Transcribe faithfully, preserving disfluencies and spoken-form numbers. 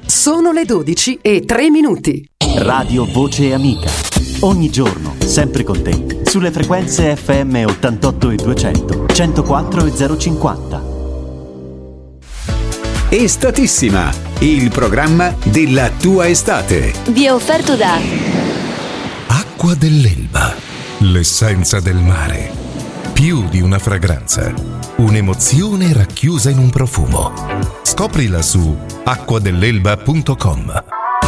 Sono le dodici e tre minuti. Radio Voce Amica. Ogni giorno, sempre con te, sulle frequenze F M ottantotto e duecento, centoquattro e zero cinquanta. Estatissima, il programma della tua estate. Vi è offerto da Acqua dell'Elba, l'essenza del mare. Più di una fragranza, un'emozione racchiusa in un profumo. Scoprila su acqua dell'elba punto com.